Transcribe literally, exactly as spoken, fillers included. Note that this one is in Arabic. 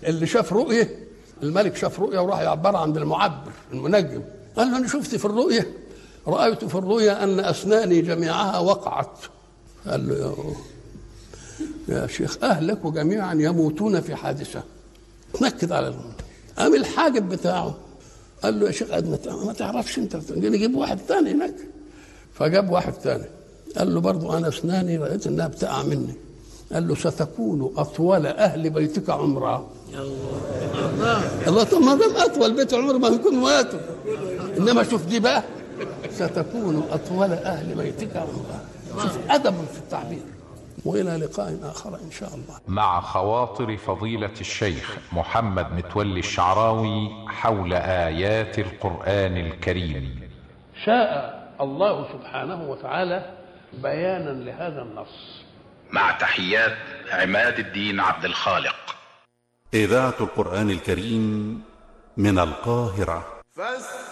اللي شاف رؤيه، الملك شاف رؤيه وراح يعبر عند المعبر المنجم، قال له انا شفت في الرؤيه، رايت في الرؤيه ان اسناني جميعها وقعت. قال له يا, يا شيخ اهلك جميعا يموتون في حادثه. تنكد على الموت. قام الحاجب بتاعه قال له يا شيخ ما تعرفش انت نجيب واحد ثاني هناك. فجاب واحد ثاني قال له برضو انا اسناني رايت انها بتقع مني. قال له ستكون اطول اهل بيتك عمرا. الله الله طب ما دام اطول بيت عمر ما يكون ماتوا، انما شوف دي بقى ستكون اطول اهل بيتك عمرا. شوف ادب في التعبير. والى لقاء اخر ان شاء الله. مع خواطر فضيلة الشيخ محمد متولي الشعراوي حول آيات القرآن الكريم. شاء الله سبحانه وتعالى بيانا لهذا النص. مع تحيات عماد الدين عبد الخالق. إذاعة القرآن الكريم من القاهرة.